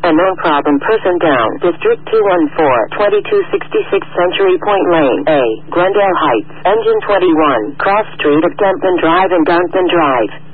Unknown problem person down. District 214, 2266 Century Point Lane, A, Glendale Heights. Engine 21, cross street of Kempton Drive and Gunton Drive.